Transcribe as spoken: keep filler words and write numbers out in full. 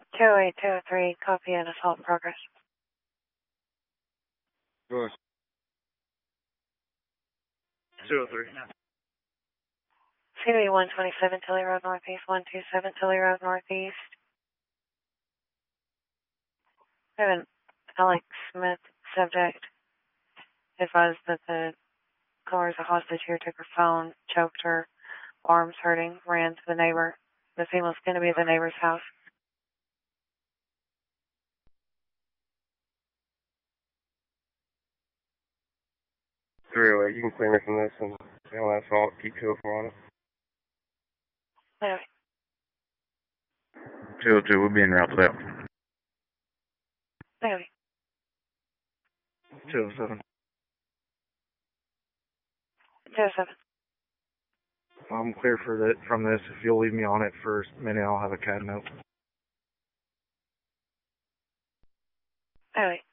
two eight two three, copy and assault in progress. Good. two oh three. C B one twenty-seven, Tilly Road Northeast, one two seven, Tilly Road Northeast. I have an Alex Smith subject. Advised that the caller is a hostage here, took her phone, choked her, arms hurting, ran to the neighbor. The female's going to be at the neighbor's house. three oh eight, you can clear me from this and on assault, keep two oh four on it. Anyway. two oh two, we'll be in route to that. Anyway. two oh seven. two oh seven. I'm clear for that from this. If you'll leave me on it for a minute, I'll have a C A D note. Anyway.